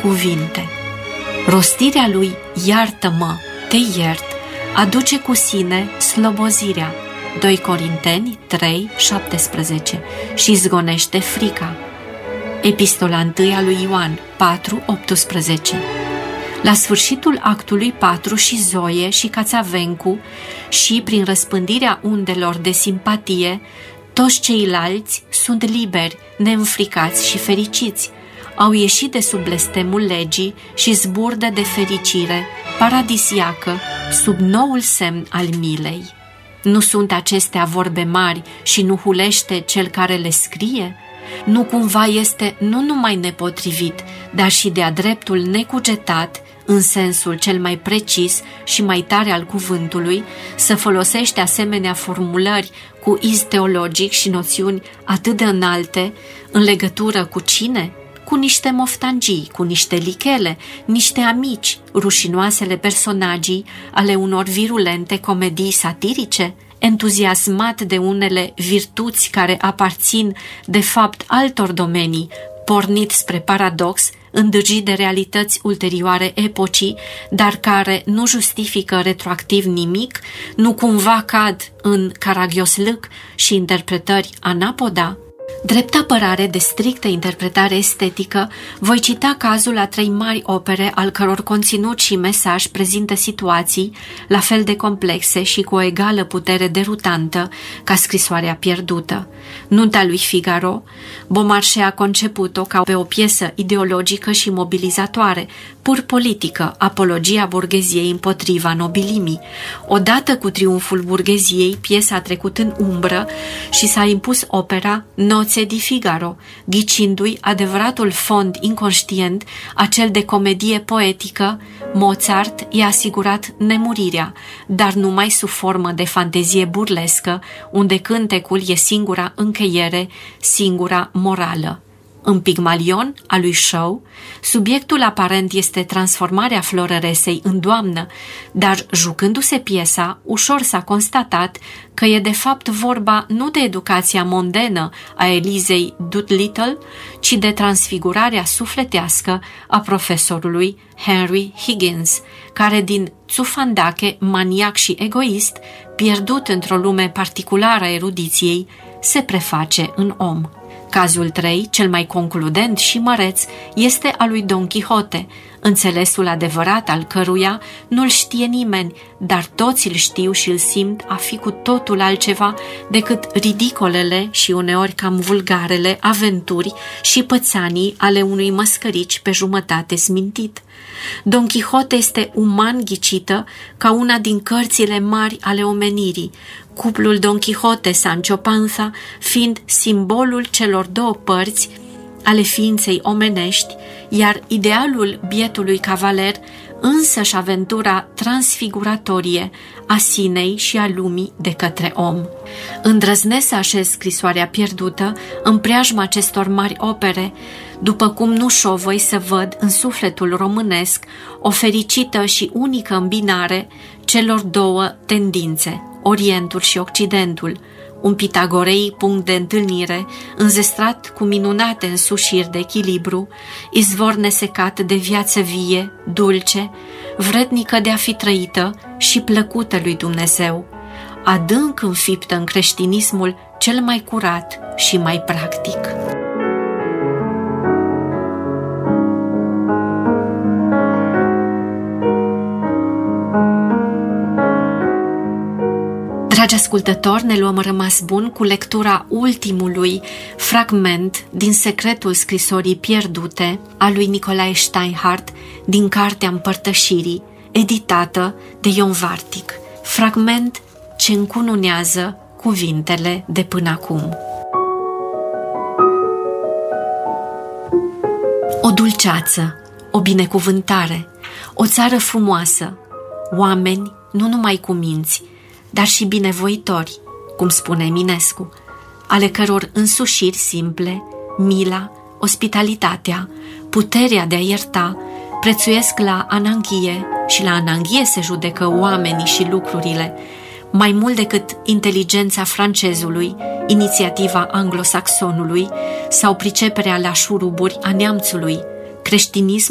cuvinte. Rostirea lui iartă-mă, te iert, aduce cu sine slobozirea, 2 Corinteni 3:17, și izgonește frica. Epistola 1 a lui Ioan 4:18. La sfârșitul actului 4 și Zoe și Cațavencu și prin răspândirea undelor de simpatie, toți ceilalți sunt liberi, neînfricați și fericiți. Au ieșit de sub blestemul legii și zburdă de fericire paradisiacă sub noul semn al milei. Nu sunt acestea vorbe mari și nu hulește cel care le scrie? Nu cumva este nu numai nepotrivit, dar și de-a dreptul necugetat, în sensul cel mai precis și mai tare al cuvântului, să folosește asemenea formulări cu iz teologic și noțiuni atât de înalte, în legătură cu cine? Cu niște moftangii, cu niște lichele, niște amici, rușinoasele personagii ale unor virulente comedii satirice, entuziasmat de unele virtuți care aparțin de fapt altor domenii, pornit spre paradox, îndârjit de realități ulterioare epocii, dar care nu justifică retroactiv nimic, nu cumva cad în caragioslâc și interpretări anapoda? Drept apărare de strictă interpretare estetică, voi cita cazul a 3 mari opere al căror conținut și mesaj prezintă situații la fel de complexe și cu o egală putere derutantă ca Scrisoarea pierdută. Nunta lui Figaro, Beaumarchais a conceput-o ca pe o piesă ideologică și mobilizatoare, pur politică, apologia burgheziei împotriva nobilimii. Odată cu triumful burgheziei, piesa a trecut în umbră și s-a impus opera Nozze di Figaro, ghicindu-i adevăratul fond inconștient, acel de comedie poetică. Mozart i-a asigurat nemurirea, dar numai sub formă de fantezie burlescă, unde cântecul e singura încheiere, singura morală. În Pigmalion, a lui Shaw, subiectul aparent este transformarea Florăresei în doamnă, dar jucându-se piesa, ușor s-a constatat că e de fapt vorba nu de educația mondenă a Elizei Doolittle, ci de transfigurarea sufletească a profesorului Henry Higgins, care din țufandache, maniac și egoist, pierdut într-o lume particulară a erudiției, se preface în om. Cazul 3, cel mai concludent și măreț, este al lui Don Quixote, înțelesul adevărat al căruia nu-l știe nimeni, dar toți îl știu și îl simt a fi cu totul altceva decât ridicolele și uneori cam vulgarele aventuri și pățanii ale unui măscărici pe jumătate smintit. Don Quixote este uman ghicită ca una din cărțile mari ale omenirii, cuplul Don Quixote-Sancho Panza fiind simbolul celor 2 părți ale ființei omenești, iar idealul bietului cavaler însăși aventura transfiguratorie a sinei și a lumii de către om. Îndrăznesc să așez Scrisoarea pierdută în preajma acestor mari opere, după cum nu șovăi să văd în sufletul românesc o fericită și unică îmbinare celor 2 tendințe, Orientul și Occidentul, un pitagorei punct de întâlnire, înzestrat cu minunate însușiri de echilibru, izvor nesecat de viață vie, dulce, vrednică de a fi trăită și plăcută lui Dumnezeu, adânc înfiptă în creștinismul cel mai curat și mai practic. Dragi ascultători, ne luăm rămas bun cu lectura ultimului fragment din Secretul Scrisorii pierdute a lui Nicolae Steinhardt din Cartea Împărtășirii, editată de Ion Vartic. Fragment ce încununează cuvintele de până acum. O dulceață, o binecuvântare, o țară frumoasă, oameni nu numai cu minți, dar și binevoitori, cum spune Eminescu, ale căror însușiri simple, mila, ospitalitatea, puterea de a ierta, prețuiesc la ananghie și la ananghie se judecă oamenii și lucrurile, mai mult decât inteligența francezului, inițiativa anglosaxonului sau priceperea la șuruburi a neamțului. Creștinismul